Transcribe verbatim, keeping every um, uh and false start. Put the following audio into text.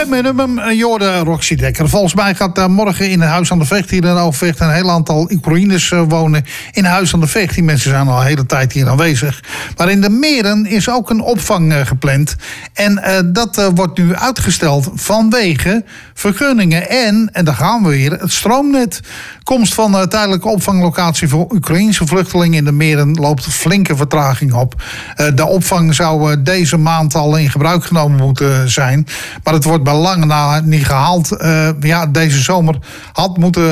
minimum, Jorde Roxy Dekker. Volgens mij gaat uh, morgen in het Huis aan de Vecht hier in Overvecht een heel aantal Oekraïners uh, wonen in Huis aan de Vecht. Die mensen zijn al een hele tijd hier aanwezig. Maar in de Meren is ook een opvang uh, gepland. En uh, dat uh, wordt nu uitgesteld vanwege vergunningen en, en daar gaan we weer, het stroomnet. Komst van een tijdelijke opvanglocatie voor Oekraïnse vluchtelingen in de Meren loopt flinke vertraging op. Uh, de opvang zou uh, deze maand al in gebruik genomen moeten zijn. Maar het wordt bij lange na niet gehaald. Uh, ja, deze zomer had moeten